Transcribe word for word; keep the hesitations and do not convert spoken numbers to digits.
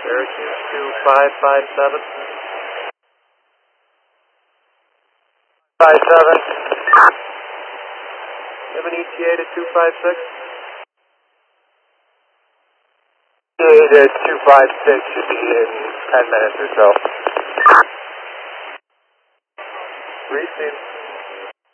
Syracuse two five five seven. five seven. You have an E T A to two five six? E T A to two five six should be in ten minutes or so. Receive.